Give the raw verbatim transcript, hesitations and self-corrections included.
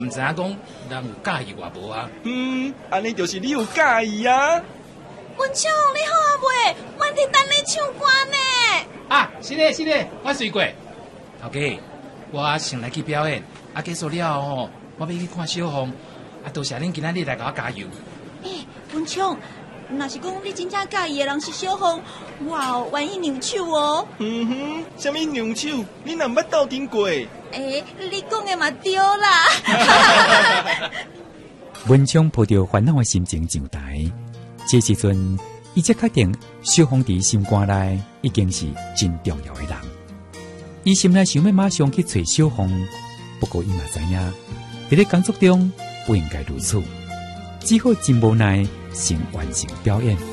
唔知影讲人有介意我无啊？ 嗯，安尼就是你有介意啊。 文昌，你好啊未？阮伫等你唱歌呢。 啊，是咧是咧，我随过。头家，我先来去表演，啊结束了后，我要去看小凤。啊，多谢恁今仔日来甲我加油。 诶、欸，文昌，若是讲你真正介意的人是小凤，哇，愿意让手哦。 嗯哼，什么让手？你若捌斗阵过？诶、 欸，你讲的嘛对啦。 文昌抱着烦恼的心情上台，这时阵，伊才确定小凤伫心肝内已经是真重要的人。伊心内想要马上去找小凤，不过伊嘛知影，伫咧工作中不应该如此，只好真无奈先完成表演。